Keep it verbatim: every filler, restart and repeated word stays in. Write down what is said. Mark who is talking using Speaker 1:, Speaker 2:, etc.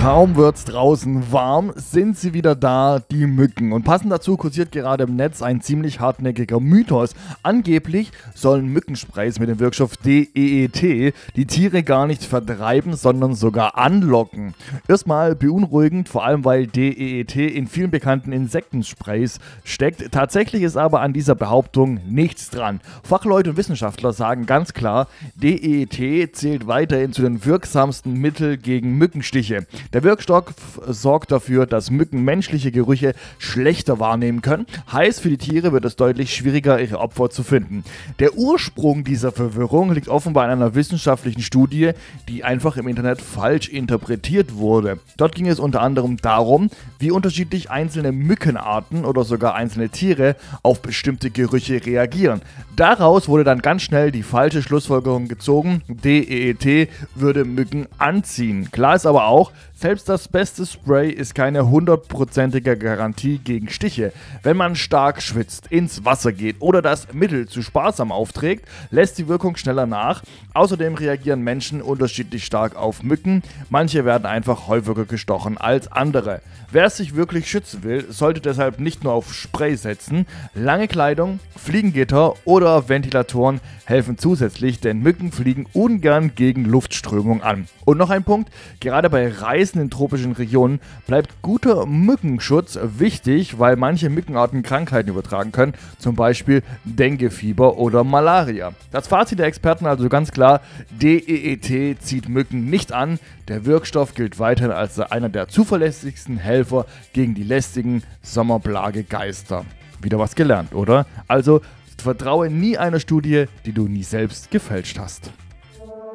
Speaker 1: Kaum wird's draußen warm, sind sie wieder da, die Mücken. Und passend dazu kursiert gerade im Netz ein ziemlich hartnäckiger Mythos. Angeblich sollen Mückensprays mit dem Wirkstoff D E E T die Tiere gar nicht vertreiben, sondern sogar anlocken. Erstmal beunruhigend, vor allem weil D E E T in vielen bekannten Insektensprays steckt. Tatsächlich ist aber an dieser Behauptung nichts dran. Fachleute und Wissenschaftler sagen ganz klar, D E E T zählt weiterhin zu den wirksamsten Mitteln gegen Mückenstiche. Der Wirkstoff sorgt dafür, dass Mücken menschliche Gerüche schlechter wahrnehmen können. Heißt, für die Tiere wird es deutlich schwieriger, ihre Opfer zu finden. Der Ursprung dieser Verwirrung liegt offenbar in einer wissenschaftlichen Studie, die einfach im Internet falsch interpretiert wurde. Dort ging es unter anderem darum, wie unterschiedlich einzelne Mückenarten oder sogar einzelne Tiere auf bestimmte Gerüche reagieren. Daraus wurde dann ganz schnell die falsche Schlussfolgerung gezogen, D E E T würde Mücken anziehen. Klar ist aber auch, selbst das beste Spray ist keine hundertprozentige Garantie gegen Stiche. Wenn man stark schwitzt, ins Wasser geht oder das Mittel zu sparsam aufträgt, lässt die Wirkung schneller nach. Außerdem reagieren Menschen unterschiedlich stark auf Mücken. Manche werden einfach häufiger gestochen als andere. Wer sich wirklich schützen will, sollte deshalb nicht nur auf Spray setzen. Lange Kleidung, Fliegengitter oder Ventilatoren helfen zusätzlich, denn Mücken fliegen ungern gegen Luftströmung an. Und noch ein Punkt, gerade bei Reisen in tropischen Regionen bleibt guter Mückenschutz wichtig, weil manche Mückenarten Krankheiten übertragen können, zum Beispiel Denguefieber oder Malaria. Das Fazit der Experten also ganz klar, D E E T zieht Mücken nicht an, der Wirkstoff gilt weiterhin als einer der zuverlässigsten Helfer gegen die lästigen Sommerplagegeister. Wieder was gelernt, oder? Also vertraue nie einer Studie, die du nie selbst gefälscht hast.